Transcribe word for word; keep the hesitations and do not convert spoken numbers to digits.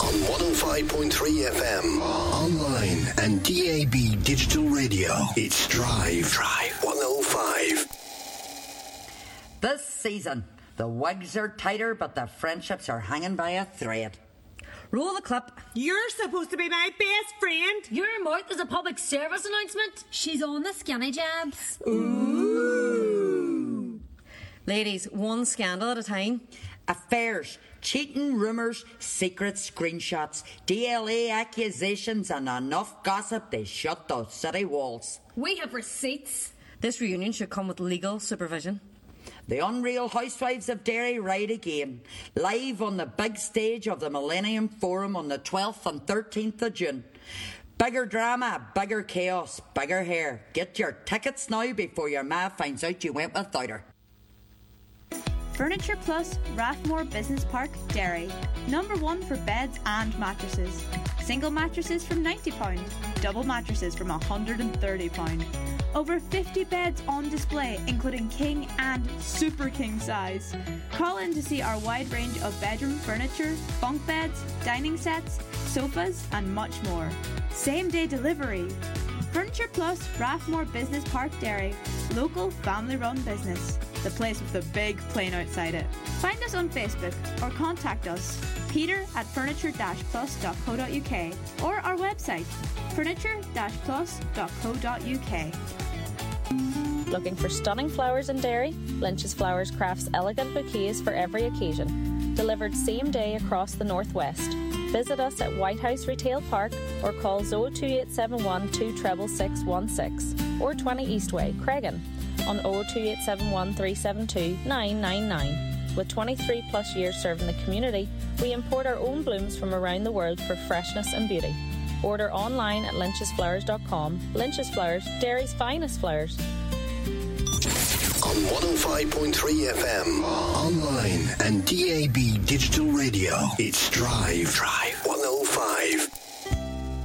On one oh five point three F M, online and D A B digital radio. It's Drive. Drive one oh five. This season, the wigs are tighter, but the friendships are hanging by a thread. Roll the clip. You're supposed to be my best friend. Your mouth is a public service announcement. She's on the skinny jabs. Ooh. Ladies, one scandal at a time. Affairs, cheating rumours, secret screenshots, D L A accusations, and enough gossip they shut those city walls. We have receipts. This reunion should come with legal supervision. The Unreal Housewives of Derry ride again, live on the big stage of the Millennium Forum on the twelfth and thirteenth of June. Bigger drama, bigger chaos, bigger hair. Get your tickets now before your ma finds out you went without her. Furniture Plus, Rathmore Business Park, Derry. Number one for beds and mattresses. Single mattresses from ninety pounds, double mattresses from one hundred thirty pounds. Over fifty beds on display, including king and super king size. Call in to see our wide range of bedroom furniture, bunk beds, dining sets, sofas, and much more. Same day delivery. Furniture Plus, Rathmore Business Park, Derry. Local, family-run business. The place with the big plane outside it. Find us on Facebook or contact us, Peter at furniture dash plus dot co dot uk or our website, furniture dash plus dot co dot uk. Looking for stunning flowers in Derry? Lynch's Flowers crafts elegant bouquets for every occasion. Delivered same day across the northwest. Visit us at White House Retail Park or call oh two eight seven one, two six six one six or twenty Eastway, Cregan on oh two eight seven one, three seven two, nine nine nine. With twenty-three plus years serving the community, we import our own blooms from around the world for freshness and beauty. Order online at lynches flowers dot com. Lynch's Flowers, Derry's finest flowers. On one oh five point three F M, online and D A B digital radio. It's Drive. Drive